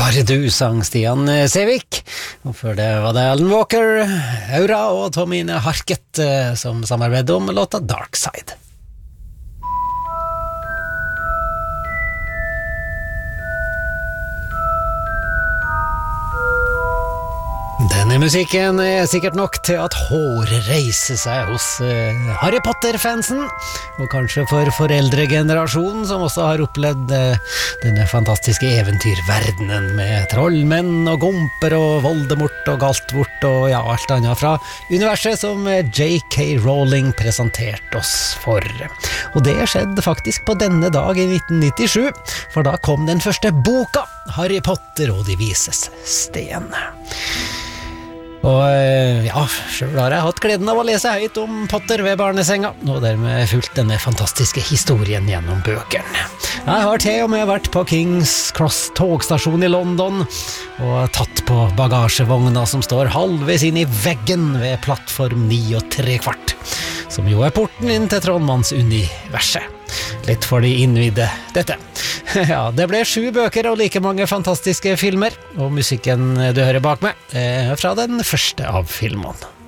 var du, sang Stian Sævik. Og før det var det Alan Walker, Aura og Tomine Harket som samarbeidet om låta Dark Side. Denne musikken sikkert nok til at håret reiser seg hos Harry Potter-fansen, og kanskje for foreldregenerasjonen som også har opplevd denne fantastiske eventyrverdenen med trollmenn og gomper og Voldemort og Galtvort og ja, alt annet fra universet som J.K. Rowling presenterte oss for. Og det skjedde faktisk på denne dag i 1997, for da kom den første boka, Harry Potter og de vises sten. Og ja, selv har jeg hatt gleden av å lese høyt om Potter ved barnesenga, og dermed fulgt denne fantastiske historien gjennom bøkene. Jeg har til og med vært på King's Cross togstasjon i London, og tatt på bagasjevogna som står halvveis inn i veggen ved plattform 9,75, som jo er porten inn til Trollmannsuniverset. Litt for de innvidde dette. Ja, det ble 7 bøker og like mange fantastiske filmer, og musikken du hører bak meg er fra den første av filmene.